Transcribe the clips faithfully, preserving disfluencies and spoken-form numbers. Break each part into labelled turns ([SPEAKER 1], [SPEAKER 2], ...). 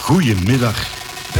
[SPEAKER 1] Goedemiddag.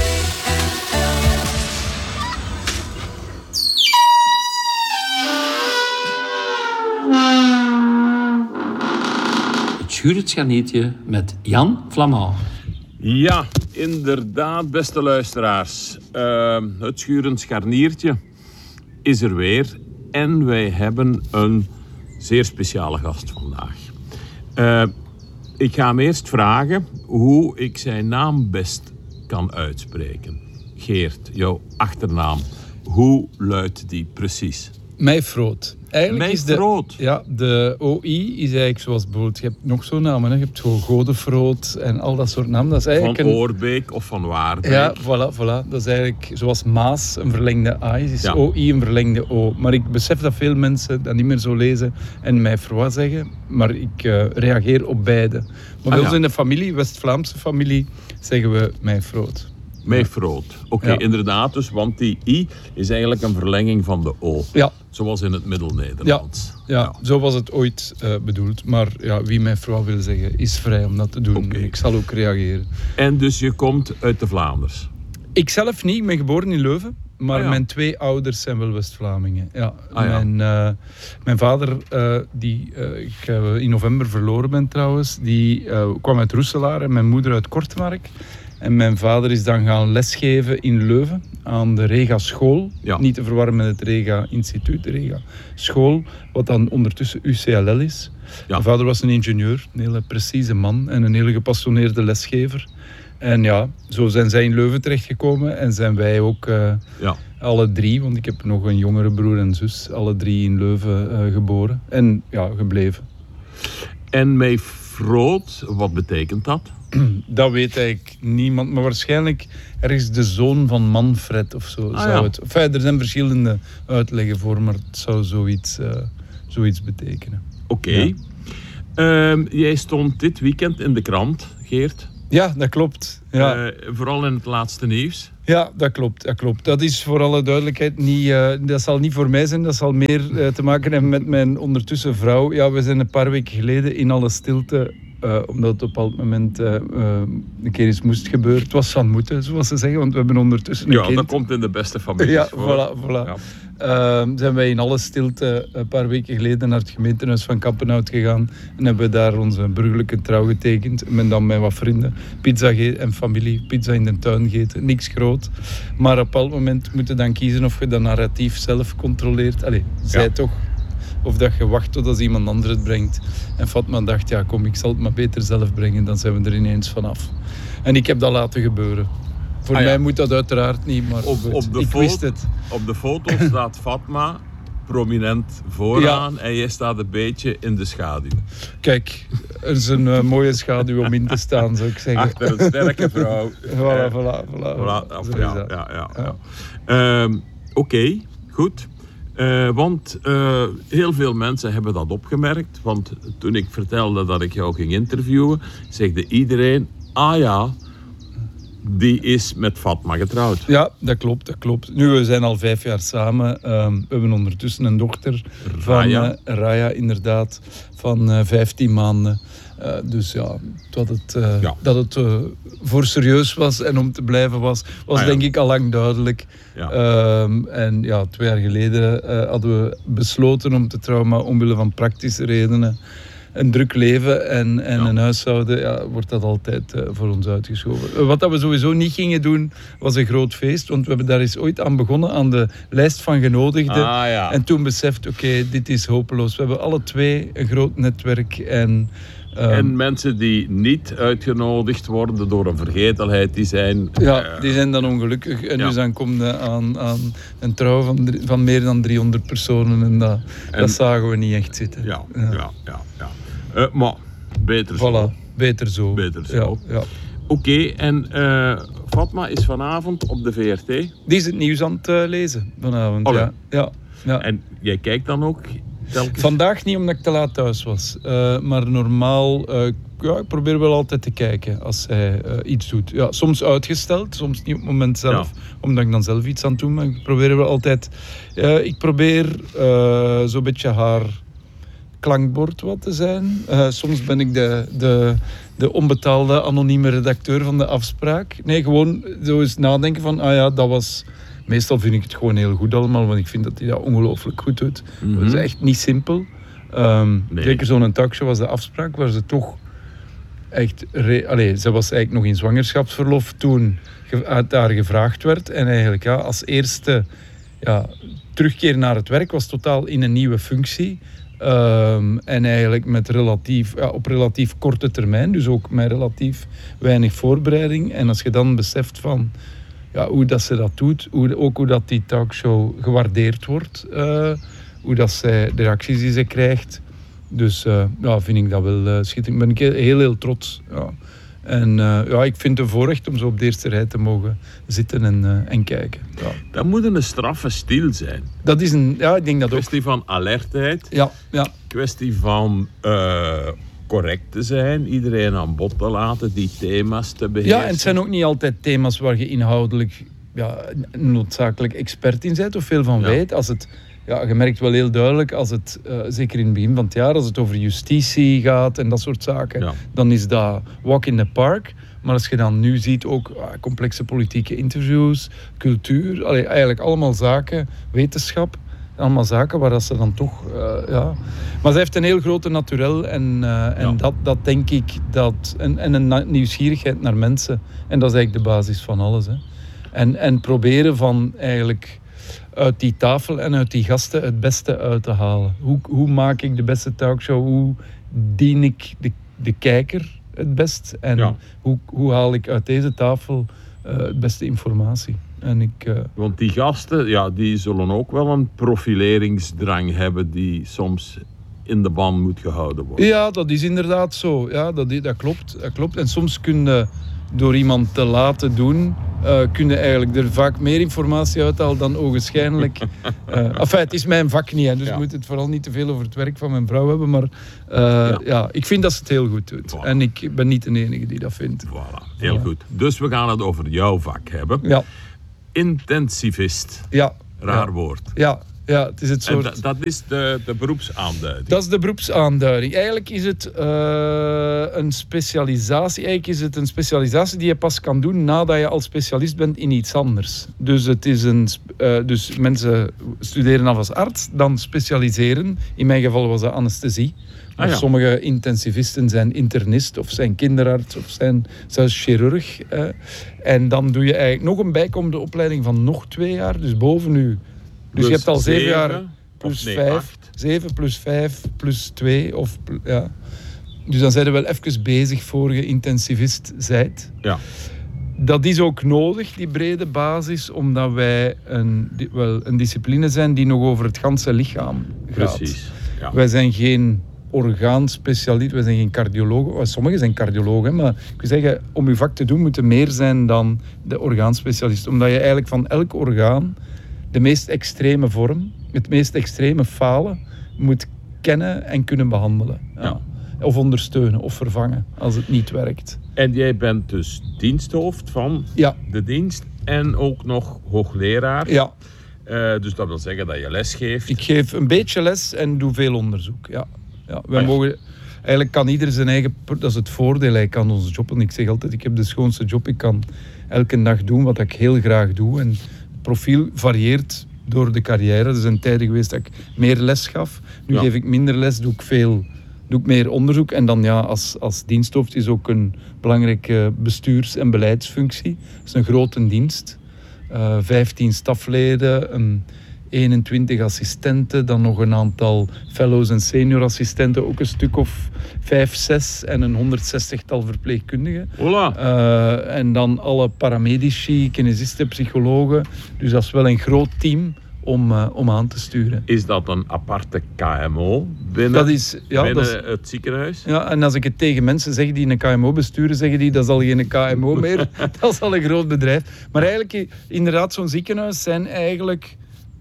[SPEAKER 2] Het Schurend Scharniertje met Jan Flamand.
[SPEAKER 3] Ja, inderdaad, beste luisteraars. Uh, het Schurend Scharniertje is er weer. En wij hebben een zeer speciale gast vandaag. Uh, ik ga hem eerst vragen hoe ik zijn naam best kan uitspreken. Geert, jouw achternaam, hoe luidt die precies?
[SPEAKER 4] Meijfroot. Eigenlijk is de,
[SPEAKER 3] Meijfroot?
[SPEAKER 4] ja, de O I is eigenlijk zoals bijvoorbeeld, je hebt nog zo'n namen, hè. Je hebt gewoon Godefroot en al dat soort namen. Dat is eigenlijk
[SPEAKER 3] van
[SPEAKER 4] een,
[SPEAKER 3] Oorbeek of van Waarbeek?
[SPEAKER 4] Ja, voilà, voilà. Dat is eigenlijk zoals Maas een verlengde A is, is
[SPEAKER 3] ja.
[SPEAKER 4] O I een verlengde O. Maar ik besef dat veel mensen dat niet meer zo lezen en Meijfroot zeggen, maar ik uh, reageer op beide. Maar bij
[SPEAKER 3] ah,
[SPEAKER 4] ons
[SPEAKER 3] ja.
[SPEAKER 4] in de familie, West-Vlaamse familie, zeggen we Meijfroot.
[SPEAKER 3] Meijfroot. Oké, okay,
[SPEAKER 4] ja.
[SPEAKER 3] inderdaad dus, want die I is eigenlijk een verlenging van de O.
[SPEAKER 4] Ja.
[SPEAKER 3] Zoals in het Middel-Nederlands.
[SPEAKER 4] Ja, ja, ja, zo was het ooit uh, bedoeld. Maar ja, wie Meijfroot wil zeggen, is vrij om dat te doen.
[SPEAKER 3] Okay.
[SPEAKER 4] Ik zal ook reageren.
[SPEAKER 3] En dus je komt uit de Vlaanders?
[SPEAKER 4] Ik zelf niet, ik ben geboren in Leuven. Maar
[SPEAKER 3] ah, ja.
[SPEAKER 4] mijn twee ouders zijn wel West-Vlamingen. Ja,
[SPEAKER 3] ah, ja.
[SPEAKER 4] mijn, uh, mijn vader, uh, die uh, ik uh, in november verloren ben trouwens, die uh, kwam uit Roeselaar en mijn moeder uit Kortemark. En mijn vader is dan gaan lesgeven in Leuven aan de Rega School.
[SPEAKER 3] Ja.
[SPEAKER 4] Niet te verwarren met het Rega Instituut, de Rega School, wat dan ondertussen U C L L is. Ja. Mijn vader was een ingenieur, een hele precieze man en een hele gepassioneerde lesgever. En ja, zo zijn zij in Leuven terechtgekomen en zijn wij ook uh, ja. alle drie, want ik heb nog een jongere broer en zus, alle drie in Leuven uh, geboren en ja, gebleven.
[SPEAKER 3] En Meijfroot, wat betekent dat?
[SPEAKER 4] Dat weet eigenlijk niemand, maar waarschijnlijk ergens de zoon van Manfred of zo.
[SPEAKER 3] Ah,
[SPEAKER 4] zou
[SPEAKER 3] ja.
[SPEAKER 4] het, enfin, er zijn verschillende uitleggen voor, maar het zou zoiets, uh, zoiets betekenen.
[SPEAKER 3] Oké. Okay. Ja. Uh, jij stond dit weekend in de krant, Geert.
[SPEAKER 4] Ja, dat klopt. Ja.
[SPEAKER 3] Uh, vooral in het laatste nieuws.
[SPEAKER 4] Ja, dat klopt, dat klopt. Dat is voor alle duidelijkheid niet... Uh, dat zal niet voor mij zijn, dat zal meer uh, te maken hebben met mijn ondertussen vrouw. Ja, we zijn een paar weken geleden in alle stilte... Uh, omdat het op een bepaald moment uh, uh, een keer iets moest gebeuren. Het was van moeten, zoals ze zeggen, want we hebben ondertussen een
[SPEAKER 3] ja,
[SPEAKER 4] kind.
[SPEAKER 3] Ja, dat komt in de beste families
[SPEAKER 4] ja,
[SPEAKER 3] voor.
[SPEAKER 4] Voilà, voilà.
[SPEAKER 3] Ja.
[SPEAKER 4] Uh, zijn wij in alle stilte een paar weken geleden naar het gemeentehuis van Kampenhout gegaan en hebben we daar onze burgerlijke trouw getekend. En ben dan met wat vrienden pizza gegeten en familie pizza in de tuin gegeten. Niks groot. Maar op een bepaald moment moeten dan kiezen of je dat narratief zelf controleert. Allee, zij ja. toch... Of dat je wacht totdat iemand anders het brengt. En Fatma dacht, ja kom, ik zal het maar beter zelf brengen. Dan zijn we er ineens vanaf. En ik heb dat laten gebeuren. Voor ah, ja. mij moet dat uiteraard niet, maar
[SPEAKER 3] op,
[SPEAKER 4] goed,
[SPEAKER 3] op de
[SPEAKER 4] ik
[SPEAKER 3] foto,
[SPEAKER 4] wist het.
[SPEAKER 3] Op de foto staat Fatma prominent vooraan ja. en jij staat een beetje in de schaduw.
[SPEAKER 4] Kijk, er is een uh, mooie schaduw om in te staan, zou ik zeggen.
[SPEAKER 3] Achter een sterke vrouw.
[SPEAKER 4] voilà, voilà, voilà.
[SPEAKER 3] voilà. voilà. Ja, ja, ja, ja. ja. Um, Oké, okay, goed. Uh, want uh, heel veel mensen hebben dat opgemerkt. Want toen ik vertelde dat ik jou ging interviewen, zegde iedereen, ah ja, die is met Fatma getrouwd.
[SPEAKER 4] Ja, dat klopt, dat klopt. Nu, we zijn al vijf jaar samen. Um, we hebben ondertussen een dochter
[SPEAKER 3] Raya.
[SPEAKER 4] van uh, Raya, inderdaad, van uh, vijftien maanden. Uh, dus ja, dat het, uh, ja. dat het uh, voor serieus was en om te blijven was, was ah, ja. denk ik al lang duidelijk. Ja. Um, en ja, twee jaar geleden uh, hadden we besloten om te trouwen, maar omwille van praktische redenen. Een druk leven en, en ja. een huishouden, ja, wordt dat altijd uh, voor ons uitgeschoven. Wat dat we sowieso niet gingen doen, was een groot feest. Want we hebben daar eens ooit aan begonnen, aan de lijst van genodigden.
[SPEAKER 3] Ah, ja.
[SPEAKER 4] En toen beseft, oké, okay, dit is hopeloos. We hebben alle twee een groot netwerk en...
[SPEAKER 3] Um, en mensen die niet uitgenodigd worden door een vergetelheid, die zijn...
[SPEAKER 4] Ja,
[SPEAKER 3] uh,
[SPEAKER 4] die zijn dan ongelukkig. En ja. dus dan komt je aan, aan een trouw van, van meer dan driehonderd personen en dat, en, dat zagen we niet echt zitten.
[SPEAKER 3] Ja, ja, ja. ja, ja. Uh, maar beter zo.
[SPEAKER 4] Voilà, beter zo.
[SPEAKER 3] Beter zo.
[SPEAKER 4] Ja, ja.
[SPEAKER 3] Oké, okay, en uh, Fatma is vanavond op de V R T?
[SPEAKER 4] Die is het nieuws aan het uh, lezen vanavond, oh, ja. Ja, ja.
[SPEAKER 3] En jij kijkt dan ook... Telkens?
[SPEAKER 4] Vandaag niet, omdat ik te laat thuis was. Uh, maar normaal, uh, ja, ik probeer wel altijd te kijken als zij uh, iets doet. Ja, soms uitgesteld, soms niet op het moment zelf, ja. omdat ik dan zelf iets aan het doen. Maar ik probeer wel altijd... Uh, ik probeer uh, zo'n beetje haar klankbord wat te zijn. Uh, soms ben ik de, de, de onbetaalde anonieme redacteur van de afspraak. Nee, gewoon zo eens nadenken van, ah ja, dat was... Meestal vind ik het gewoon heel goed allemaal, want ik vind dat hij dat ongelooflijk goed doet. Mm-hmm. Dat is echt niet simpel. Um, nee. Zeker zo'n talkshow was de afspraak, waar ze toch echt... Re- Allee, ze was eigenlijk nog in zwangerschapsverlof toen ge- daar gevraagd werd. En eigenlijk ja, als eerste ja, terugkeer naar het werk was totaal in een nieuwe functie. Um, en eigenlijk met relatief, ja, op relatief korte termijn, dus ook met relatief weinig voorbereiding. En als je dan beseft van ja, hoe dat ze dat doet, hoe, ook hoe dat die talkshow gewaardeerd wordt, uh, hoe dat zij, de reacties die ze krijgt. Dus uh, ja, vind ik dat wel uh, schitterend. Ben ik heel, heel, heel trots. Ja. En uh, ja, ik vind het een voorrecht om zo op de eerste rij te mogen zitten en, uh, en kijken. Ja.
[SPEAKER 3] Dat moet een straffe stil zijn.
[SPEAKER 4] Dat is een, ja, ik denk dat ook.
[SPEAKER 3] Kwestie van alertheid.
[SPEAKER 4] Ja, ja.
[SPEAKER 3] Kwestie van uh, correct te zijn. Iedereen aan bod te laten, die thema's te beheersen.
[SPEAKER 4] Ja, en het zijn ook niet altijd thema's waar je inhoudelijk ja, noodzakelijk expert in bent of veel van ja. weet. Als het... Ja, je merkt wel heel duidelijk, als het, uh, zeker in het begin van het jaar, als het over justitie gaat en dat soort zaken, ja. dan is dat walk in the park. Maar als je dan nu ziet ook uh, complexe politieke interviews, cultuur, allee, eigenlijk allemaal zaken, wetenschap, allemaal zaken waar dat ze dan toch... Uh, ja. Maar ze heeft een heel grote naturel en, uh, en ja. dat, dat denk ik, dat, en, en een nieuwsgierigheid naar mensen. En dat is eigenlijk de basis van alles. Hè. En, en proberen van eigenlijk... uit die tafel en uit die gasten het beste uit te halen. Hoe, hoe maak ik de beste talkshow? Hoe dien ik de, de kijker het best? En ja. hoe, hoe haal ik uit deze tafel uh, het beste informatie? En ik, uh...
[SPEAKER 3] Want die gasten, ja, die zullen ook wel een profileringsdrang hebben die soms in de ban moet gehouden worden.
[SPEAKER 4] Ja, dat is inderdaad zo. Ja, dat, dat, klopt, dat klopt. En soms kun je door iemand te laten doen, uh, kun je eigenlijk er vaak meer informatie uithalen dan ogenschijnlijk. Uh, enfin, het is mijn vak niet, hè, dus ja. ik moet het vooral niet te veel over het werk van mijn vrouw hebben. Maar uh, ja. ja, ik vind dat ze het heel goed doet. Voilà. En ik ben niet de enige die dat vindt.
[SPEAKER 3] Voilà, heel voilà. goed. Dus we gaan het over jouw vak hebben.
[SPEAKER 4] Ja.
[SPEAKER 3] Intensivist.
[SPEAKER 4] Ja.
[SPEAKER 3] Raar
[SPEAKER 4] ja.
[SPEAKER 3] woord.
[SPEAKER 4] Ja. Ja, het is het soort...
[SPEAKER 3] En dat, dat is de, de beroepsaanduiding.
[SPEAKER 4] Dat is de beroepsaanduiding. Eigenlijk is het uh, een specialisatie. Eigenlijk is het een specialisatie die je pas kan doen nadat je al specialist bent in iets anders. Dus, het is een, uh, dus mensen studeren af als arts, dan specialiseren. In mijn geval was dat anesthesie. Maar ah, ja. sommige intensivisten zijn internist of zijn kinderarts of zijn zelfs chirurg. Uh, en dan doe je eigenlijk nog een bijkomende opleiding van nog twee jaar, dus boven u. Dus, dus je hebt al zeven, zeven jaar plus nee, vijf, acht. zeven plus vijf plus twee. Of, ja. Dus dan zijn we wel even bezig voor je intensivist zijt.
[SPEAKER 3] Ja.
[SPEAKER 4] Dat is ook nodig, die brede basis, omdat wij een, wel, een discipline zijn die nog over het ganse lichaam gaat.
[SPEAKER 3] Precies. Ja.
[SPEAKER 4] Wij zijn geen orgaanspecialist, wij zijn geen cardiologen. Sommigen zijn cardiologen, maar ik wil zeggen, om uw vak te doen moet er meer zijn dan de orgaanspecialist. Omdat je eigenlijk van elk orgaan de meest extreme vorm, het meest extreme falen, moet kennen en kunnen behandelen. Ja. Ja. Of ondersteunen of vervangen als het niet werkt.
[SPEAKER 3] En jij bent dus diensthoofd van
[SPEAKER 4] ja.
[SPEAKER 3] de dienst en ook nog hoogleraar.
[SPEAKER 4] Ja.
[SPEAKER 3] Uh, dus dat wil zeggen dat je les geeft.
[SPEAKER 4] Ik geef een beetje les en doe veel onderzoek. Ja. Ja. Wij ah, ja. mogen... Eigenlijk kan ieder zijn eigen... Dat is het voordeel eigenlijk aan onze job. En ik zeg altijd, ik heb de schoonste job. Ik kan elke dag doen wat ik heel graag doe. En profiel varieert door de carrière. Er zijn tijden geweest dat ik meer les gaf. Nu ja. geef ik minder les, doe ik veel, doe ik meer onderzoek. En dan ja, als, als diensthoofd is ook een belangrijke bestuurs- en beleidsfunctie. Dat is een grote dienst. Uh, vijftien stafleden, um, eenentwintig assistenten, dan nog een aantal fellows en seniorassistenten, ook een stuk of vijf, zes en een honderdzestigtal verpleegkundigen.
[SPEAKER 3] Hola.
[SPEAKER 4] Uh, en dan alle paramedici, kinesisten, psychologen. Dus dat is wel een groot team om, uh, om aan te sturen.
[SPEAKER 3] Is dat een aparte K M O binnen,
[SPEAKER 4] dat is, ja,
[SPEAKER 3] binnen
[SPEAKER 4] dat is,
[SPEAKER 3] het ziekenhuis?
[SPEAKER 4] Ja, en als ik het tegen mensen zeg die een K M O besturen, zeggen die dat is al geen K M O meer. Dat is al een groot bedrijf. Maar eigenlijk, inderdaad, zo'n ziekenhuis zijn eigenlijk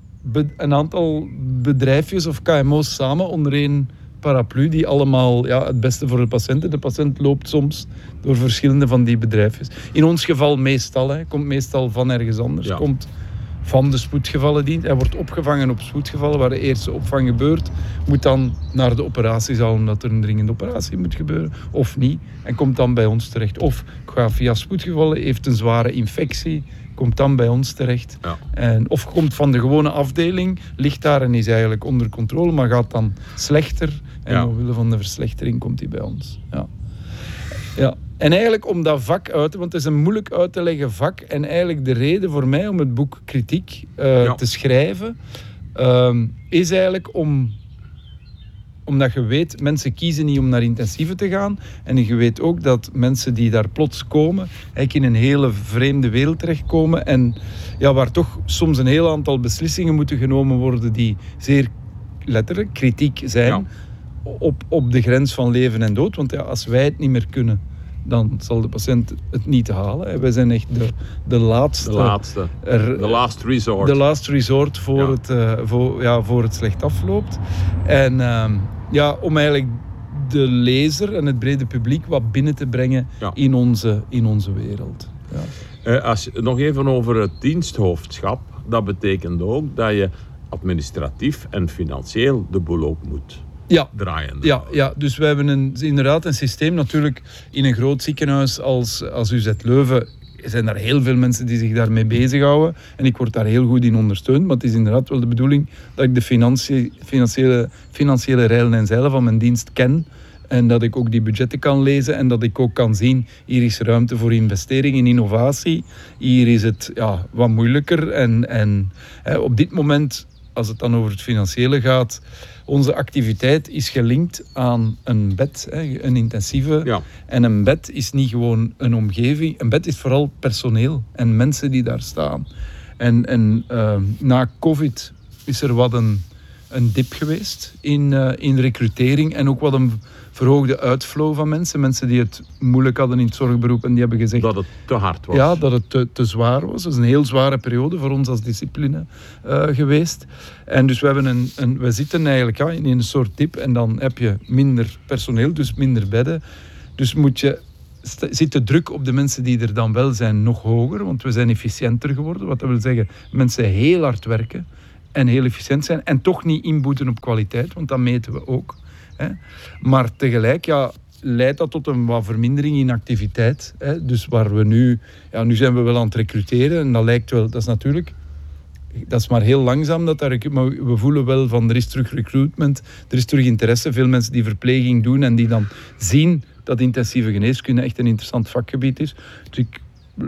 [SPEAKER 4] een aantal bedrijfjes of K M O's samen onder één paraplu die allemaal ja, het beste voor de patiënt. De patiënt loopt soms door verschillende van die bedrijfjes. In ons geval meestal, hè, komt meestal van ergens anders. Ja. Komt van de spoedgevallendienst. Hij wordt opgevangen op spoedgevallen, waar de eerste opvang gebeurt. Moet dan naar de operatiezaal, omdat er een dringende operatie moet gebeuren. Of niet. En komt dan bij ons terecht. Of gaat via spoedgevallen, heeft een zware infectie, komt dan bij ons terecht.
[SPEAKER 3] Ja.
[SPEAKER 4] En, of komt van de gewone afdeling, ligt daar en is eigenlijk onder controle, maar gaat dan slechter. En
[SPEAKER 3] Ja.
[SPEAKER 4] omwille van de verslechtering komt hij bij ons. Ja. Ja. En eigenlijk om dat vak uit te... Want het is een moeilijk uit te leggen vak. En eigenlijk de reden voor mij om het boek Kritiek uh,
[SPEAKER 3] Ja.
[SPEAKER 4] te schrijven... Um, is eigenlijk om... Omdat je weet, mensen kiezen niet om naar intensieve te gaan. En je weet ook dat mensen die daar plots komen... eigenlijk in een hele vreemde wereld terechtkomen. En ja, waar toch soms een heel aantal beslissingen moeten genomen worden... die zeer letterlijk kritiek zijn...
[SPEAKER 3] Ja.
[SPEAKER 4] Op, op de grens van leven en dood. Want ja, als wij het niet meer kunnen, dan zal de patiënt het niet halen. Wij zijn echt de, de laatste...
[SPEAKER 3] De laatste.
[SPEAKER 4] Er,
[SPEAKER 3] De last resort.
[SPEAKER 4] De last resort voor,
[SPEAKER 3] Ja.
[SPEAKER 4] het, uh, voor, ja, voor het slecht afloopt. En uh, ja, om eigenlijk de lezer en het brede publiek wat binnen te brengen
[SPEAKER 3] Ja.
[SPEAKER 4] in, onze, in onze wereld. Ja.
[SPEAKER 3] Uh, als, nog even over het diensthoofdschap. Dat betekent ook dat je administratief en financieel de boel ook moet
[SPEAKER 4] Ja.
[SPEAKER 3] draaien.
[SPEAKER 4] Ja, ja, dus we hebben een, inderdaad een systeem. Natuurlijk in een groot ziekenhuis als, als U Z Leuven zijn er heel veel mensen die zich daarmee bezighouden. En ik word daar heel goed in ondersteund. Maar het is inderdaad wel de bedoeling dat ik de financie, financiële, financiële rijlen en zeilen van mijn dienst ken. En dat ik ook die budgetten kan lezen en dat ik ook kan zien, hier is ruimte voor investering in innovatie. Hier is het ja, wat moeilijker. En, en hè, op dit moment, als het dan over het financiële gaat, onze activiteit is gelinkt aan een bed, hè, een intensieve.
[SPEAKER 3] Ja.
[SPEAKER 4] En een bed is niet gewoon een omgeving. Een bed is vooral personeel en mensen die daar staan. En, en uh, na COVID is er wat een, een dip geweest in, uh, in recrutering en ook wat een verhoogde uitflow van mensen. Mensen die het moeilijk hadden in het zorgberoep en die hebben gezegd...
[SPEAKER 3] Dat het te hard was.
[SPEAKER 4] Ja, dat het te, te zwaar was. Dat is een heel zware periode voor ons als discipline uh, geweest. En dus we, hebben een, een, we zitten eigenlijk ja, in een soort dip en dan heb je minder personeel, dus minder bedden. Dus moet je, st- zit de druk op de mensen die er dan wel zijn nog hoger, want we zijn efficiënter geworden. Wat dat wil zeggen, mensen heel hard werken en heel efficiënt zijn en toch niet inboeten op kwaliteit, want dat meten we ook. Hè. Maar tegelijk, ja, leidt dat tot een wat vermindering in activiteit. Hè. Dus waar we nu... Ja, nu zijn we wel aan het recruteren en dat lijkt wel... Dat is natuurlijk... Dat is maar heel langzaam, dat daar, maar we voelen wel van er is terug recruitment, er is terug interesse. Veel mensen die verpleging doen en die dan zien dat intensieve geneeskunde echt een interessant vakgebied is. Dus ik,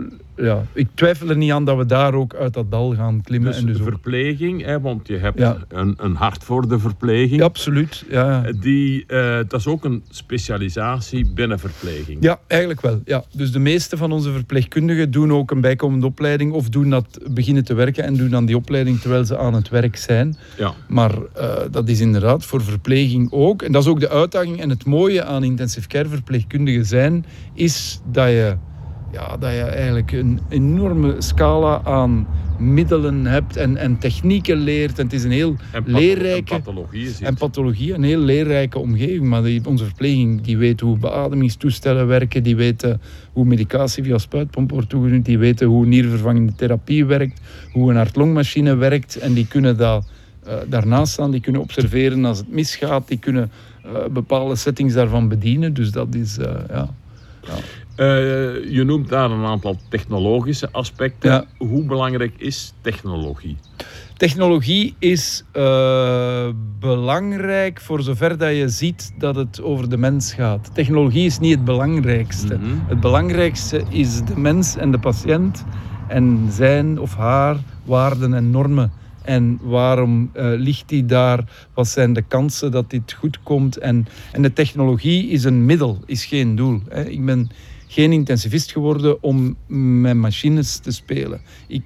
[SPEAKER 4] ja, ik twijfel er niet aan dat we daar ook uit dat dal gaan klimmen.
[SPEAKER 3] Dus,
[SPEAKER 4] en dus
[SPEAKER 3] de
[SPEAKER 4] ook...
[SPEAKER 3] verpleging, hè, want je hebt
[SPEAKER 4] Ja.
[SPEAKER 3] een, een hart voor de verpleging.
[SPEAKER 4] Ja, absoluut. Ja.
[SPEAKER 3] Die, uh, dat is ook een specialisatie binnen verpleging.
[SPEAKER 4] Ja, eigenlijk wel. Ja. Dus de meeste van onze verpleegkundigen doen ook een bijkomende opleiding of doen dat, beginnen te werken en doen dan die opleiding terwijl ze aan het werk zijn.
[SPEAKER 3] Ja.
[SPEAKER 4] Maar uh, dat is inderdaad voor verpleging ook. En dat is ook de uitdaging en het mooie aan intensive care verpleegkundigen zijn, is dat je, ja, dat je eigenlijk een enorme scala aan middelen hebt en, en technieken leert. En het is een heel
[SPEAKER 3] En, patho-
[SPEAKER 4] leerrijke...
[SPEAKER 3] en pathologie zit.
[SPEAKER 4] En pathologie, een heel leerrijke omgeving. Maar die, onze verpleging die weet hoe beademingstoestellen werken, die weten hoe medicatie via spuitpomp wordt toegediend, die weten hoe niervervangende therapie werkt, hoe een hart-longmachine werkt. En die kunnen dat, uh, daarnaast staan, die kunnen observeren als het misgaat, die kunnen uh, bepaalde settings daarvan bedienen. Dus dat is... Uh, ja, ja.
[SPEAKER 3] Uh, je noemt daar een aantal technologische aspecten.
[SPEAKER 4] Ja.
[SPEAKER 3] Hoe belangrijk is technologie?
[SPEAKER 4] Technologie is uh, belangrijk voor zover dat je ziet dat het over de mens gaat. Technologie is niet het belangrijkste.
[SPEAKER 3] Mm-hmm.
[SPEAKER 4] Het belangrijkste is de mens en de patiënt en zijn of haar waarden en normen. En waarom uh, ligt die daar? Wat zijn de kansen dat dit goed komt? En, en de technologie is een middel, is geen doel. Hè. Ik ben geen intensivist geworden om met machines te spelen. Ik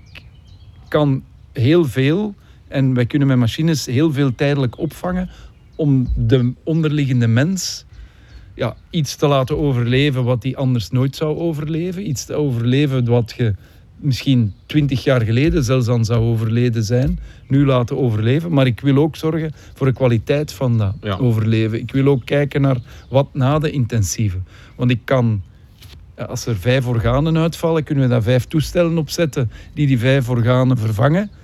[SPEAKER 4] kan heel veel en wij kunnen met machines heel veel tijdelijk opvangen om de onderliggende mens ja, iets te laten overleven wat hij anders nooit zou overleven. Iets te overleven wat je misschien twintig jaar geleden zelfs aan zou overleden zijn, nu laten overleven. Maar ik wil ook zorgen voor de kwaliteit van dat
[SPEAKER 3] Ja.
[SPEAKER 4] overleven. Ik wil ook kijken naar wat na de intensieve. Want ik kan, als er vijf organen uitvallen, kunnen we daar vijf toestellen opzetten die die vijf organen vervangen.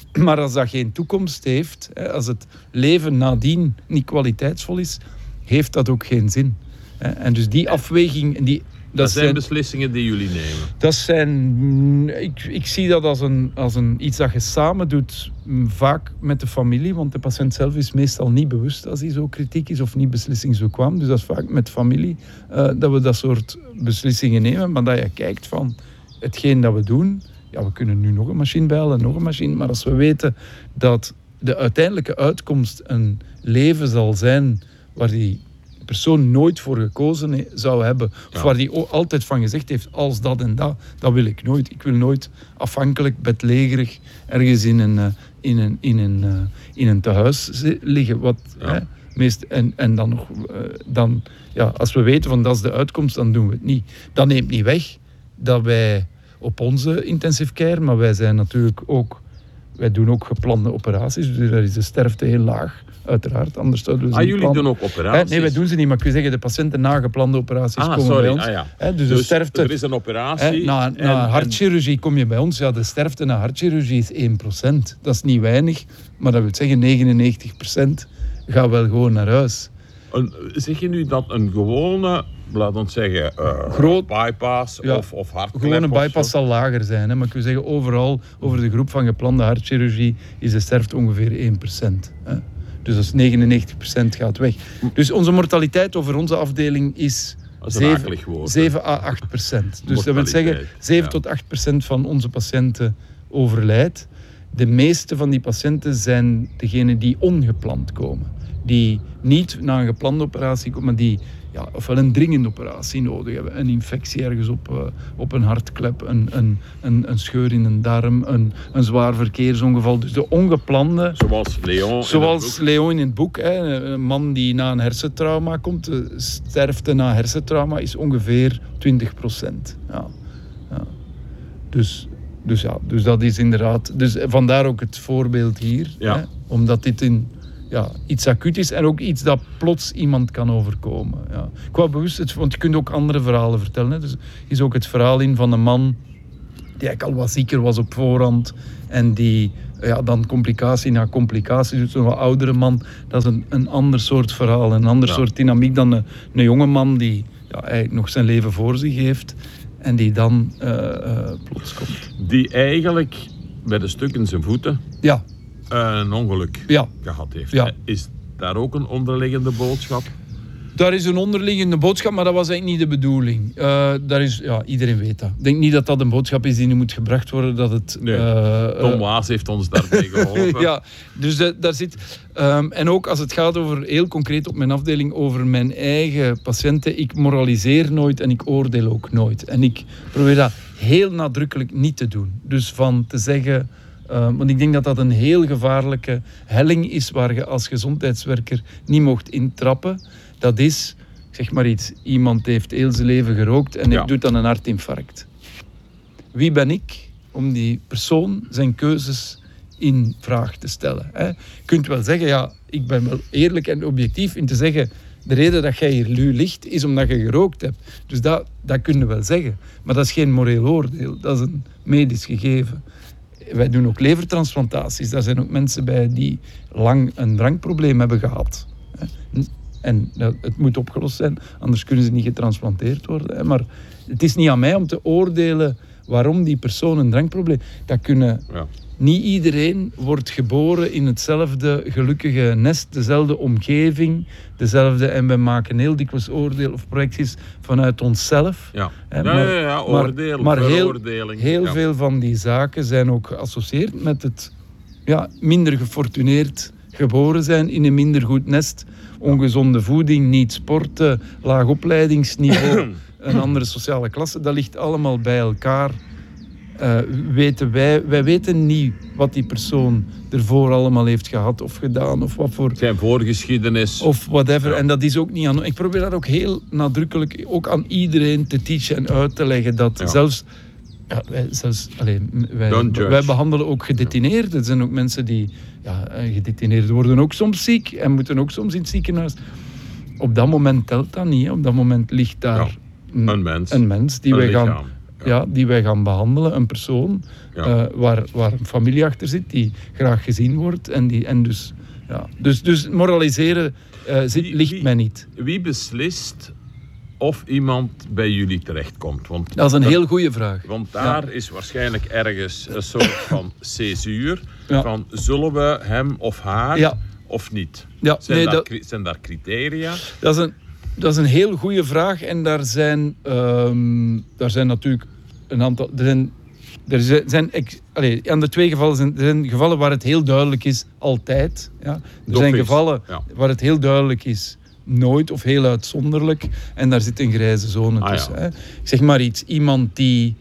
[SPEAKER 4] Maar als dat geen toekomst heeft, hè, als het leven nadien niet kwaliteitsvol is, heeft dat ook geen zin. Hè. En dus die afweging... Die,
[SPEAKER 3] Dat,
[SPEAKER 4] dat
[SPEAKER 3] zijn
[SPEAKER 4] zijn
[SPEAKER 3] beslissingen die jullie nemen.
[SPEAKER 4] Dat zijn, ik, ik zie dat als, een, als een, iets dat je samen doet, vaak met de familie, want de patiënt zelf is meestal niet bewust als hij zo kritiek is of niet beslissingsbekwaam. Dus dat is vaak met familie uh, dat we dat soort beslissingen nemen. Maar dat je kijkt van hetgeen dat we doen, ja, we kunnen nu nog een machine bijhalen, nog een machine, maar als we weten dat de uiteindelijke uitkomst een leven zal zijn waar die persoon nooit voor gekozen zou hebben. Ja. Of waar die altijd van gezegd heeft, als dat en dat, dat wil ik nooit. Ik wil nooit afhankelijk, bedlegerig, ergens in een, uh, in een, in een, uh, in een tehuis liggen. Wat,
[SPEAKER 3] ja.
[SPEAKER 4] hè, meest, en, en dan nog, uh, dan, ja, als we weten van dat is de uitkomst, dan doen we het niet. Dat neemt niet weg dat wij op onze intensive care, maar wij zijn natuurlijk ook, wij doen ook geplande operaties, dus daar is de sterfte heel laag. Uiteraard, anders zouden we ze
[SPEAKER 3] ah,
[SPEAKER 4] niet
[SPEAKER 3] jullie
[SPEAKER 4] plannen.
[SPEAKER 3] doen ook operaties?
[SPEAKER 4] Hè, nee, wij doen ze niet, maar ik wil zeggen, de patiënten na geplande operaties
[SPEAKER 3] ah,
[SPEAKER 4] komen
[SPEAKER 3] sorry.
[SPEAKER 4] bij ons.
[SPEAKER 3] Ah, ja.
[SPEAKER 4] Hè, dus,
[SPEAKER 3] dus
[SPEAKER 4] de sterfte,
[SPEAKER 3] er is een operatie.
[SPEAKER 4] hè, na
[SPEAKER 3] en,
[SPEAKER 4] na hartchirurgie kom je bij ons, ja, de sterfte na hartchirurgie is één procent. Dat is niet weinig, maar dat wil zeggen negenennegentig procent gaat wel gewoon naar huis.
[SPEAKER 3] Een, zeg je nu dat een gewone, laat ons zeggen, uh,
[SPEAKER 4] Groot,
[SPEAKER 3] bypass
[SPEAKER 4] ja,
[SPEAKER 3] of, of hartklep?
[SPEAKER 4] gewoon een
[SPEAKER 3] of
[SPEAKER 4] bypass
[SPEAKER 3] zo?
[SPEAKER 4] zal lager zijn. Hè, maar ik wil zeggen, overal, over de groep van geplande hartchirurgie, is de sterfte ongeveer één procent. Hè. Dus dat is negenennegentig procent gaat weg. Dus onze mortaliteit over onze afdeling is zeven à acht procent. Dus dat wil zeggen, zeven tot acht procent van onze patiënten overlijdt. De meeste van die patiënten zijn degenen die ongepland komen. Die niet na een geplande operatie komen, maar die ja, ofwel een dringende operatie nodig hebben. Een infectie ergens op, uh, op een hartklep, een, een, een, een scheur in een darm, een, een zwaar verkeersongeval. Dus de ongeplande...
[SPEAKER 3] Zoals Leon
[SPEAKER 4] Zoals in Leon in het boek. Hè, een man die na een hersentrauma komt, de sterfte na hersentrauma is ongeveer twintig procent. Ja. Ja. Dus, dus ja, dus dat is inderdaad... Dus vandaar ook het voorbeeld hier.
[SPEAKER 3] Ja.
[SPEAKER 4] Hè, omdat dit in... Ja, iets acuut is en ook iets dat plots iemand kan overkomen. Ja. Ik wou bewust, het, want je kunt ook andere verhalen vertellen. Hè. Dus er is ook het verhaal in van een man die eigenlijk al wat zieker was op voorhand en die ja, dan complicatie na complicatie, dus een wat oudere man. Dat is een, een ander soort verhaal, een ander ja. soort dynamiek dan een, een jonge man die ja, eigenlijk nog zijn leven voor zich heeft en die dan uh, uh, plots komt.
[SPEAKER 3] Die eigenlijk bij de stuk in zijn voeten...
[SPEAKER 4] Ja.
[SPEAKER 3] een ongeluk
[SPEAKER 4] ja.
[SPEAKER 3] gehad heeft.
[SPEAKER 4] Ja.
[SPEAKER 3] Is daar ook een onderliggende boodschap?
[SPEAKER 4] Daar is een onderliggende boodschap, maar dat was eigenlijk niet de bedoeling. Uh, daar is, ja, iedereen weet dat. Ik denk niet dat dat een boodschap is die nu moet gebracht worden. Dat het,
[SPEAKER 3] nee.
[SPEAKER 4] uh,
[SPEAKER 3] Tom Waas heeft ons daarbij geholpen.
[SPEAKER 4] ja, dus uh, daar zit... Um, en ook als het gaat over, heel concreet op mijn afdeling, over mijn eigen patiënten. Ik moraliseer nooit en ik oordeel ook nooit. En ik probeer dat heel nadrukkelijk niet te doen. Dus van te zeggen... Uh, want ik denk dat dat een heel gevaarlijke helling is waar je als gezondheidswerker niet mocht intrappen. Dat is, zeg maar iets, iemand heeft heel zijn leven gerookt en ja. doet dan een hartinfarct. Wie ben ik om die persoon zijn keuzes in vraag te stellen? Hè? Je kunt wel zeggen, ja, ik ben wel eerlijk en objectief in te zeggen, de reden dat jij hier nu ligt is omdat je gerookt hebt. Dus dat, dat kun je wel zeggen. Maar dat is geen moreel oordeel, dat is een medisch gegeven. Wij doen ook levertransplantaties. Daar zijn ook mensen bij die lang een drankprobleem hebben gehad. En het moet opgelost zijn, anders kunnen ze niet getransplanteerd worden. Maar het is niet aan mij om te oordelen waarom die persoon een drankprobleem... Dat kunnen... Ja. Niet iedereen wordt geboren in hetzelfde gelukkige nest, dezelfde omgeving, dezelfde... En we maken heel dikwijls oordeel of projecties vanuit onszelf.
[SPEAKER 3] Ja,
[SPEAKER 4] hè,
[SPEAKER 3] maar, ja, ja, ja, oordeel,
[SPEAKER 4] maar, maar heel, heel
[SPEAKER 3] ja.
[SPEAKER 4] veel van die zaken zijn ook geassocieerd met het ja, minder gefortuneerd geboren zijn in een minder goed nest. Ongezonde voeding, niet sporten, laag opleidingsniveau, een andere sociale klasse. Dat ligt allemaal bij elkaar. Uh, weten wij, wij weten niet wat die persoon ervoor allemaal heeft gehad of gedaan. Of wat voor...
[SPEAKER 3] Zijn voorgeschiedenis.
[SPEAKER 4] Of whatever. Ja. En dat is ook niet aan... Ik probeer dat ook heel nadrukkelijk ook aan iedereen te teachen en uit te leggen. Dat ja. zelfs... Ja, wij, zelfs alleen, wij, wij behandelen ook gedetineerden. Er zijn ook mensen die... Ja, gedetineerden worden ook soms ziek en moeten ook soms in het ziekenhuis. Op dat moment telt dat niet. Hè. Op dat moment ligt daar
[SPEAKER 3] ja. een, mens.
[SPEAKER 4] een mens die
[SPEAKER 3] een
[SPEAKER 4] wij
[SPEAKER 3] lichaam.
[SPEAKER 4] gaan... ja, die wij gaan behandelen. Een persoon
[SPEAKER 3] Ja.
[SPEAKER 4] uh, waar, waar een familie achter zit, die graag gezien wordt. En, die, en dus, ja. dus, dus moraliseren uh, zit,
[SPEAKER 3] Wie-
[SPEAKER 4] ligt
[SPEAKER 3] wie-
[SPEAKER 4] mij niet.
[SPEAKER 3] Wie beslist of iemand bij jullie terechtkomt? Want,
[SPEAKER 4] Dat is een heel goede vraag.
[SPEAKER 3] want daar is waarschijnlijk ergens een soort van césuur
[SPEAKER 4] Ja.
[SPEAKER 3] van zullen we hem of haar
[SPEAKER 4] Ja.
[SPEAKER 3] of niet?
[SPEAKER 4] Ja,
[SPEAKER 3] Zijn,
[SPEAKER 4] nee,
[SPEAKER 3] daar,
[SPEAKER 4] dat-
[SPEAKER 3] cri- zijn daar criteria?
[SPEAKER 4] Dat is een, dat is een heel goede vraag. En daar zijn, ehm, daar zijn natuurlijk een aantal... Er zijn, er zijn, zijn ex- allee, aan de twee gevallen zijn, er zijn gevallen waar het heel duidelijk is, altijd. Ja. Er
[SPEAKER 3] Nog
[SPEAKER 4] zijn
[SPEAKER 3] eens,
[SPEAKER 4] gevallen
[SPEAKER 3] ja.
[SPEAKER 4] waar het heel duidelijk is, nooit of heel uitzonderlijk. En daar zit een grijze zone
[SPEAKER 3] Ah,
[SPEAKER 4] tussen.
[SPEAKER 3] ja.
[SPEAKER 4] Hè. Ik zeg maar iets. Iemand die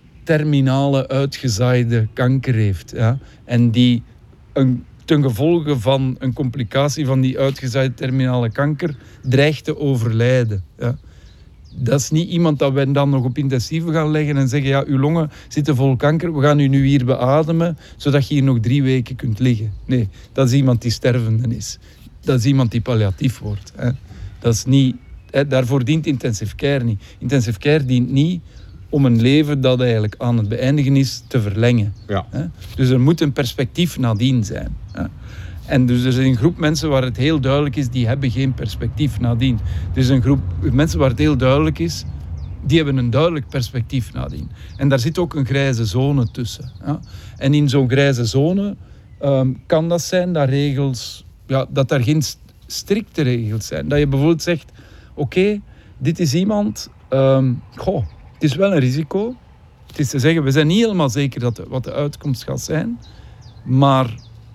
[SPEAKER 4] terminale uitgezaaide kanker heeft. Ja, en die een, ten gevolge van een complicatie van die uitgezaaide terminale kanker dreigt te overlijden. Ja. Dat is niet iemand dat wij dan nog op intensieve gaan leggen en zeggen, ja, uw longen zitten vol kanker, we gaan u nu hier beademen, zodat je hier nog drie weken kunt liggen. Nee, dat is iemand die stervende is. Dat is iemand die palliatief wordt. Hè. Dat is niet, hè, daarvoor dient intensive care niet. Intensive care dient niet om een leven dat eigenlijk aan het beëindigen is te verlengen.
[SPEAKER 3] Ja.
[SPEAKER 4] Hè. Dus er moet een perspectief nadien zijn. Hè. En dus er is een groep mensen waar het heel duidelijk is, die hebben geen perspectief nadien. Er is een groep mensen waar het heel duidelijk is, die hebben een duidelijk perspectief nadien. En daar zit ook een grijze zone tussen. Ja. En in zo'n grijze zone um, kan dat zijn dat regels, ja, dat er geen st- strikte regels zijn. Dat je bijvoorbeeld zegt, oké, okay, dit is iemand, um, goh, het is wel een risico. Het is te zeggen, we zijn niet helemaal zeker dat de, wat de uitkomst gaat zijn, maar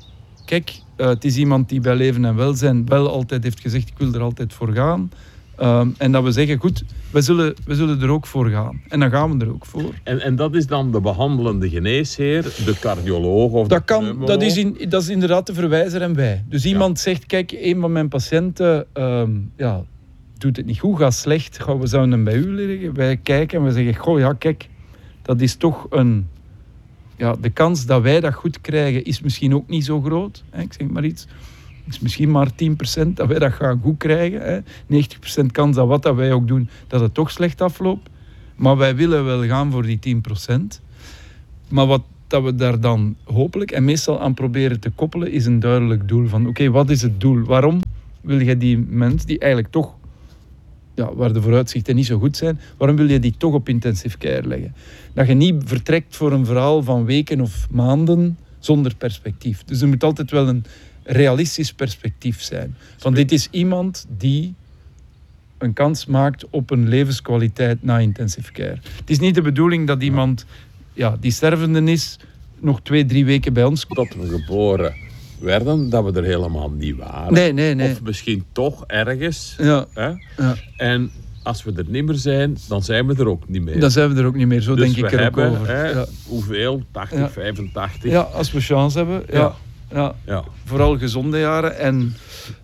[SPEAKER 4] kijk, uh, het is iemand die bij leven en welzijn wel altijd heeft gezegd, ik wil er altijd voor gaan. Um, en dat we zeggen, goed, we zullen, we zullen er ook voor gaan. En dan gaan we er ook voor.
[SPEAKER 3] En, en dat is dan de behandelende geneesheer, de cardioloog of
[SPEAKER 4] Dat,
[SPEAKER 3] de
[SPEAKER 4] kan,
[SPEAKER 3] pneumoloog?
[SPEAKER 4] dat, is in, dat is inderdaad de verwijzer en wij. Dus iemand zegt, kijk, een van mijn patiënten um, ja, doet het niet goed, gaat slecht. Goh, we zouden hem bij u liggen. Wij kijken en we zeggen, goh, ja, kijk, dat is toch een... Ja, de kans dat wij dat goed krijgen is misschien ook niet zo groot. Hè, ik zeg maar iets. Het is misschien maar tien procent dat wij dat gaan goed krijgen. Hè. negentig procent kans dat wat dat wij ook doen, dat het toch slecht afloopt. Maar wij willen wel gaan voor die tien procent. Maar wat dat we daar dan hopelijk en meestal aan proberen te koppelen, is een duidelijk doel. Van oké, okay, wat is het doel? Waarom wil je die mens, die eigenlijk toch, ja, waar de vooruitzichten niet zo goed zijn, waarom wil je die toch op intensive care leggen? Dat je niet vertrekt voor een verhaal van weken of maanden zonder perspectief. Dus er moet altijd wel een realistisch perspectief zijn. Van dit is iemand die een kans maakt op een levenskwaliteit na intensive care. Het is niet de bedoeling dat iemand ja, die stervende is nog twee, drie weken bij ons komt.
[SPEAKER 3] Dat we geboren werden, dat we er helemaal niet waren.
[SPEAKER 4] Nee, nee, nee.
[SPEAKER 3] Of misschien toch ergens.
[SPEAKER 4] Ja,
[SPEAKER 3] Hè?
[SPEAKER 4] ja.
[SPEAKER 3] En als we er niet meer zijn, dan zijn we er ook niet meer.
[SPEAKER 4] Dan zijn we er ook niet meer. Zo
[SPEAKER 3] dus
[SPEAKER 4] denk ik
[SPEAKER 3] we
[SPEAKER 4] er ook
[SPEAKER 3] hebben,
[SPEAKER 4] over.
[SPEAKER 3] hè,
[SPEAKER 4] Ja.
[SPEAKER 3] hoeveel? tachtig,
[SPEAKER 4] Ja.
[SPEAKER 3] vijfentachtig?
[SPEAKER 4] Ja, als we chance hebben. Ja.
[SPEAKER 3] Ja.
[SPEAKER 4] Ja.
[SPEAKER 3] Ja.
[SPEAKER 4] Vooral gezonde jaren. En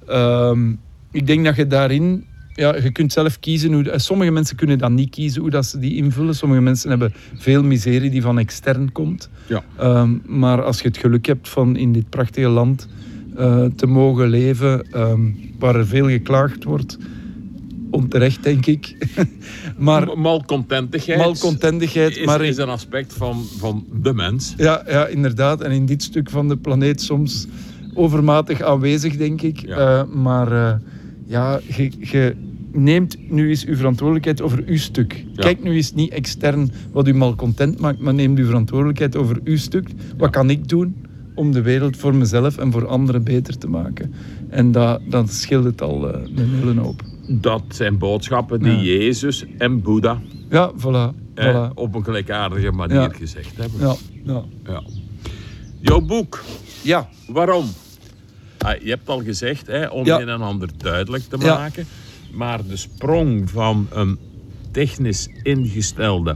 [SPEAKER 4] um, ik denk dat je daarin... Ja, je kunt zelf kiezen. Hoe, sommige mensen kunnen dat niet kiezen, hoe dat ze die invullen. Sommige mensen hebben veel miserie die van extern komt.
[SPEAKER 3] Ja.
[SPEAKER 4] Um, maar als je het geluk hebt van in dit prachtige land uh, te mogen leven, um, waar er veel geklaagd wordt, onterecht denk ik. maar
[SPEAKER 3] Malcontentigheid,
[SPEAKER 4] malcontentigheid.
[SPEAKER 3] is,
[SPEAKER 4] maar
[SPEAKER 3] is een aspect van, van de mens.
[SPEAKER 4] Ja, ja, inderdaad. En in dit stuk van de planeet soms overmatig aanwezig, denk ik.
[SPEAKER 3] Ja.
[SPEAKER 4] Uh, maar uh, ja, je, je neemt nu eens uw verantwoordelijkheid over uw stuk.
[SPEAKER 3] Ja.
[SPEAKER 4] Kijk nu eens niet extern wat u malcontent maakt, maar neem uw verantwoordelijkheid over uw stuk. Wat kan ik doen om de wereld voor mezelf en voor anderen beter te maken? En dat, dat scheelt het al uh, een hele hoop.
[SPEAKER 3] Dat zijn boodschappen die
[SPEAKER 4] Ja.
[SPEAKER 3] Jezus en Boeddha
[SPEAKER 4] Ja, voilà.
[SPEAKER 3] eh,
[SPEAKER 4] voilà.
[SPEAKER 3] op een gelijkaardige manier
[SPEAKER 4] Ja.
[SPEAKER 3] gezegd hebben.
[SPEAKER 4] Ja, ja.
[SPEAKER 3] Ja. Jouw boek,
[SPEAKER 4] ja.
[SPEAKER 3] waarom? Ah, je hebt al gezegd, hè, om
[SPEAKER 4] Ja.
[SPEAKER 3] een en ander duidelijk te
[SPEAKER 4] Ja.
[SPEAKER 3] maken. Maar de sprong van een technisch ingestelde,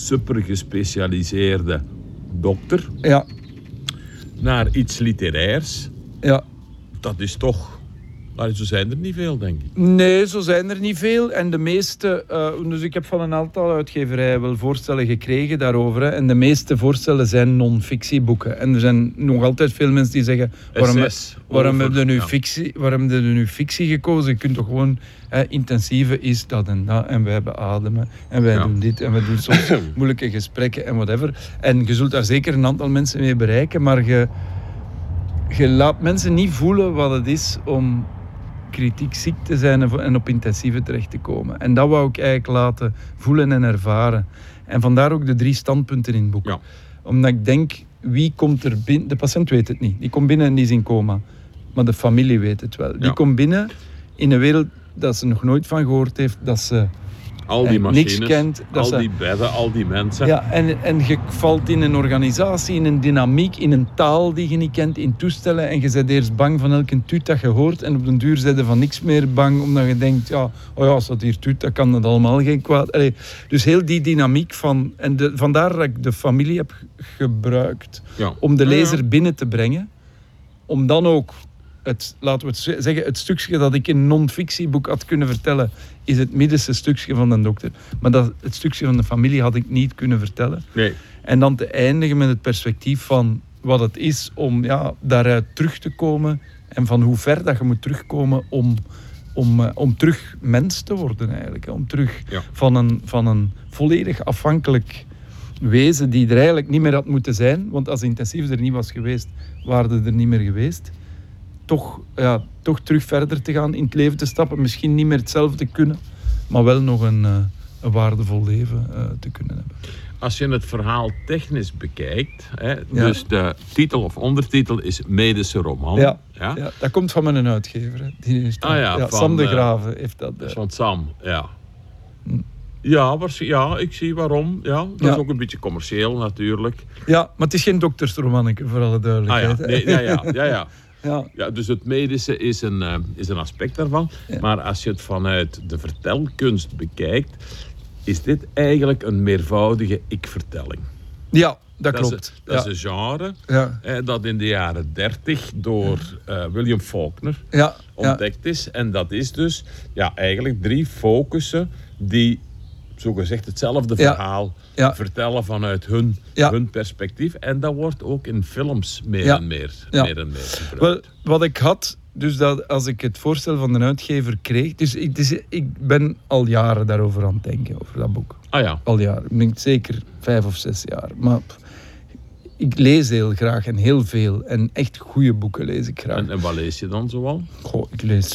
[SPEAKER 3] supergespecialiseerde dokter
[SPEAKER 4] Ja,
[SPEAKER 3] naar iets literairs,
[SPEAKER 4] ja.
[SPEAKER 3] dat is toch Maar zo zijn er niet veel, denk ik.
[SPEAKER 4] Nee, zo zijn er niet veel. En de meeste... Uh, dus ik heb van een aantal uitgeverijen wel voorstellen gekregen daarover. Hè. En de meeste voorstellen zijn non-fictieboeken. En er zijn nog altijd veel mensen die zeggen... Waarom,
[SPEAKER 3] S S,
[SPEAKER 4] waarom
[SPEAKER 3] over,
[SPEAKER 4] heb je nu
[SPEAKER 3] ja.
[SPEAKER 4] fictie, waarom heb je nu fictie gekozen? Je kunt toch gewoon... Hè, intensieve is dat en dat. En wij beademen. En wij
[SPEAKER 3] Ja.
[SPEAKER 4] doen dit. En we doen soms moeilijke gesprekken en whatever. En je zult daar zeker een aantal mensen mee bereiken. Maar je, je laat mensen niet voelen wat het is om... kritiek ziek te zijn en op intensieve terecht te komen. En dat wou ik eigenlijk laten voelen en ervaren. En vandaar ook de drie standpunten in het boek.
[SPEAKER 3] Ja.
[SPEAKER 4] Omdat ik denk, wie komt er binnen... De patiënt weet het niet. Die komt binnen en die is in coma. Maar de familie weet het wel. Die
[SPEAKER 3] Ja.
[SPEAKER 4] komt binnen in een wereld dat ze nog nooit van gehoord heeft, dat ze...
[SPEAKER 3] Al die
[SPEAKER 4] En
[SPEAKER 3] machines,
[SPEAKER 4] niks kent, dat
[SPEAKER 3] al
[SPEAKER 4] ze-
[SPEAKER 3] die bedden, al die mensen.
[SPEAKER 4] Ja, en, en je valt in een organisatie, in een dynamiek, in een taal die je niet kent, in toestellen. En je bent eerst bang van elke tuut dat je hoort. En op den duur ben je van niks meer bang, omdat je denkt, ja, oh ja, als dat hier tuut, dan kan dat allemaal geen kwaad. Allee, dus heel die dynamiek van... En de, vandaar dat ik de familie heb gebruikt
[SPEAKER 3] Ja.
[SPEAKER 4] om de
[SPEAKER 3] Ja, ja.
[SPEAKER 4] lezer binnen te brengen. Om dan ook... Het, laten we het zeggen, het stukje dat ik in een non-fictieboek had kunnen vertellen, is het middenste stukje van de dokter. Maar dat, het stukje van de familie had ik niet kunnen vertellen.
[SPEAKER 3] Nee.
[SPEAKER 4] En dan te eindigen met het perspectief van wat het is om ja, daaruit terug te komen en van hoe ver dat je moet terugkomen om, om, uh, om terug mens te worden eigenlijk. Hè. Om terug
[SPEAKER 3] Ja.
[SPEAKER 4] van, een, van een volledig afhankelijk wezen die er eigenlijk niet meer had moeten zijn. Want als intensief er niet was geweest, waren er niet meer geweest. Toch, ja, toch terug verder te gaan, in het leven te stappen. Misschien niet meer hetzelfde kunnen, maar wel nog een, uh, een waardevol leven uh, te kunnen hebben.
[SPEAKER 3] Als je het verhaal technisch bekijkt, hè,
[SPEAKER 4] Ja.
[SPEAKER 3] dus de titel of ondertitel is Medische Roman.
[SPEAKER 4] Ja,
[SPEAKER 3] Ja?
[SPEAKER 4] ja, dat komt van mijn uitgever. Hè. Die is
[SPEAKER 3] Ah ja, van,
[SPEAKER 4] Sam de
[SPEAKER 3] eh,
[SPEAKER 4] Graven heeft dat.
[SPEAKER 3] Dat is
[SPEAKER 4] Uh,
[SPEAKER 3] van Sam, ja.
[SPEAKER 4] Hm.
[SPEAKER 3] Ja, waarsch- ja, ik zie waarom. Ja, dat
[SPEAKER 4] Ja.
[SPEAKER 3] is ook een beetje commercieel natuurlijk.
[SPEAKER 4] ja, maar het is geen doktersromanneke, voor alle
[SPEAKER 3] Ah
[SPEAKER 4] duidelijkheid.
[SPEAKER 3] ja,
[SPEAKER 4] hè.
[SPEAKER 3] nee, ja, ja, ja, ja.
[SPEAKER 4] ja.
[SPEAKER 3] Ja, dus het medische is een, uh, is een aspect daarvan.
[SPEAKER 4] Ja.
[SPEAKER 3] Maar als je het vanuit de vertelkunst bekijkt, is dit eigenlijk een meervoudige ik-vertelling.
[SPEAKER 4] ja, dat,
[SPEAKER 3] Dat,
[SPEAKER 4] klopt.
[SPEAKER 3] is, dat
[SPEAKER 4] ja.
[SPEAKER 3] is een genre
[SPEAKER 4] ja.
[SPEAKER 3] hè, dat in de jaren dertig door uh, William Faulkner
[SPEAKER 4] Ja, ja,
[SPEAKER 3] ontdekt is. En dat is dus ja, eigenlijk drie focussen die zogezegd hetzelfde
[SPEAKER 4] Ja.
[SPEAKER 3] verhaal
[SPEAKER 4] Ja.
[SPEAKER 3] vertellen vanuit hun,
[SPEAKER 4] Ja.
[SPEAKER 3] hun perspectief. En dat wordt ook in films meer
[SPEAKER 4] Ja.
[SPEAKER 3] en meer,
[SPEAKER 4] Ja.
[SPEAKER 3] meer en meer gebruikt.
[SPEAKER 4] Wel, wat ik had, dus dat als ik het voorstel van de uitgever kreeg... Dus ik, dus ik ben al jaren daarover aan het denken, over dat boek.
[SPEAKER 3] Ah ja.
[SPEAKER 4] Al jaren. Ik denk zeker vijf of zes jaar. Maar pff, ik lees heel graag en heel veel. En echt goede boeken lees ik graag.
[SPEAKER 3] En, en wat lees je dan zoal?
[SPEAKER 4] Goh, ik lees